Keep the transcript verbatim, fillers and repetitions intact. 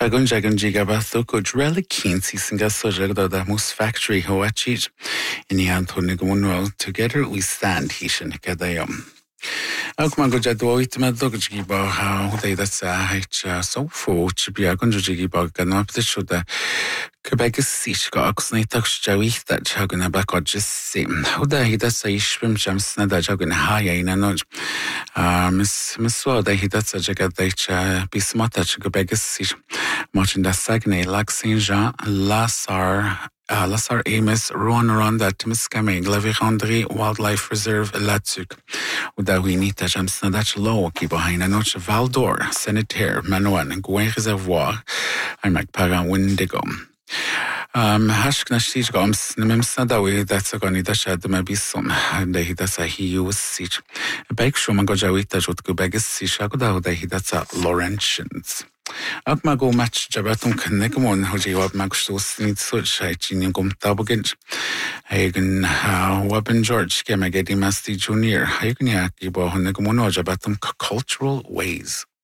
Agun jagan jiga batho could really keen season gas so the most factory ho achich in the Anthony Gumunwell together we stand hishin kadayum. Akman go jadwo itma dog jiba how they that's a hitch so for chibia gunjiba gan up the shoulder. Quebec is siege got oxnatux jawi that chaguna back or just same. How the he does a swim jumps that jagun high in a nudge. Miss Miss Swell, that he does a jacket that be smart at Quebec is siege. Much in the Saguenay, Lac Saint Jean, Lassar. Uh, Lassar Amos, Rouen around that Timiskaming, Levi Wildlife Reserve, Latsuk. Uda we need to jump snadach low, keep behind a notch Val d'Or, Senetaire, Manuan, Gouin Reservoir, I make Pagan Windigo. Um, Hashkna Shishgoms, Nimsadawi, that's a gonny dash at the Mabisum, and they hit us a he was siege. A bake shumagojawita would go back as Sishagoda, they hit us a Laurentians. Akmago match Jabatum Kanegamon, Hoji Magsus needs such a genium tabogage. Hagen Waben George came a getting Masti Junior. Hagen Yakibo Honegamono Jabatum cultural ways.